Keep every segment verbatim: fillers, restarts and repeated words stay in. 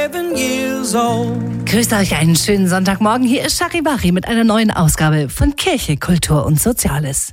seven years old. Grüßt euch einen schönen Sonntagmorgen. Hier ist Charivari mit einer neuen Ausgabe von Kirche, Kultur und Soziales.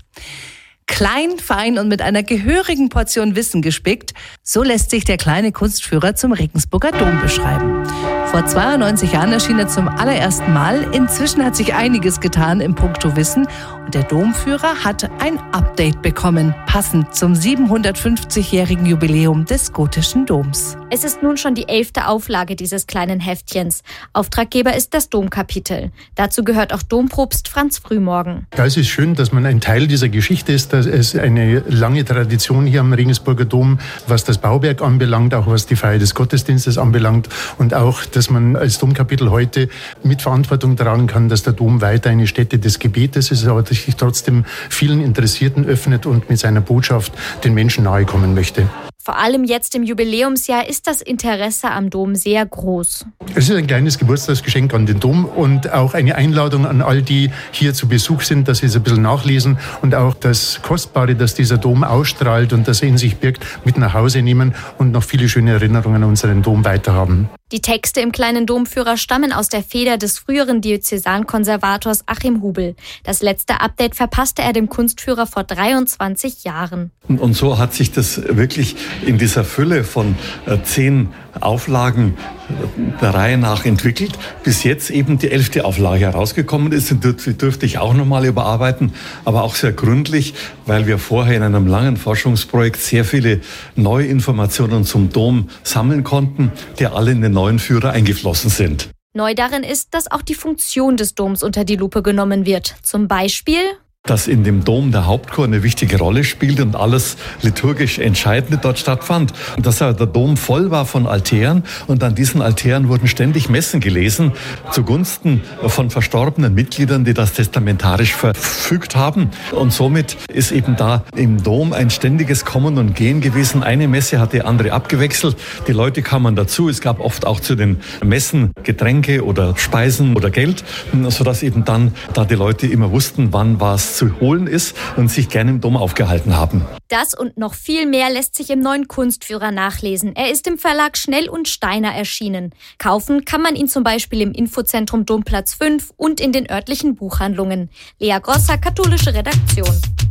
Klein, fein und mit einer gehörigen Portion Wissen gespickt, so lässt sich der kleine Kunstführer zum Regensburger Dom beschreiben. Vor zweiundneunzig Jahren erschien er zum allerersten Mal. Inzwischen hat sich einiges getan im Puncto Wissen und der Domführer hat ein Update bekommen, passend zum siebenhundertfünfzigjährigen Jubiläum des gotischen Doms. Es ist nun schon die elfte Auflage dieses kleinen Heftchens. Auftraggeber ist das Domkapitel. Dazu gehört auch Dompropst Franz Frühmorgen. Ja, es ist schön, dass man ein Teil dieser Geschichte ist. Dass es eine lange Tradition hier am Regensburger Dom, was das Bauwerk anbelangt, auch was die Feier des Gottesdienstes anbelangt und auch, dass man als Domkapitel heute mit Verantwortung tragen kann, dass der Dom weiter eine Stätte des Gebetes ist, aber dass sich trotzdem vielen Interessierten öffnet und mit seiner Botschaft den Menschen nahe kommen möchte. Vor allem jetzt im Jubiläumsjahr ist das Interesse am Dom sehr groß. Es ist ein kleines Geburtstagsgeschenk an den Dom und auch eine Einladung an all die hier zu Besuch sind, dass sie es ein bisschen nachlesen und auch das Kostbare, das dieser Dom ausstrahlt und das er in sich birgt, mit nach Hause nehmen und noch viele schöne Erinnerungen an unseren Dom weiterhaben. Die Texte im kleinen Domführer stammen aus der Feder des früheren Diözesankonservators Achim Hubel. Das letzte Update verpasste er dem Kunstführer vor dreiundzwanzig Jahren. Und so hat sich das wirklich in dieser Fülle von äh, zehn Auflagen der Reihe nach entwickelt, bis jetzt eben die elfte Auflage herausgekommen ist. Die dürfte ich auch nochmal überarbeiten, aber auch sehr gründlich, weil wir vorher in einem langen Forschungsprojekt sehr viele neue Informationen zum Dom sammeln konnten, die alle in den neuen Führer eingeflossen sind. Neu darin ist, dass auch die Funktion des Doms unter die Lupe genommen wird. Zum Beispiel, dass in dem Dom der Hauptchor eine wichtige Rolle spielt und alles liturgisch Entscheidende dort stattfand. Und dass der Dom voll war von Altären und an diesen Altären wurden ständig Messen gelesen zugunsten von verstorbenen Mitgliedern, die das testamentarisch verfügt haben. Und somit ist eben da im Dom ein ständiges Kommen und Gehen gewesen. Eine Messe hat die andere abgewechselt. Die Leute kamen dazu. Es gab oft auch zu den Messen Getränke oder Speisen oder Geld, sodass eben dann da die Leute immer wussten, wann was zu holen ist und sich gerne im Dom aufgehalten haben. Das und noch viel mehr lässt sich im neuen Kunstführer nachlesen. Er ist im Verlag Schnell und Steiner erschienen. Kaufen kann man ihn zum Beispiel im Infozentrum Domplatz fünf und in den örtlichen Buchhandlungen. Lea Grosser, katholische Redaktion.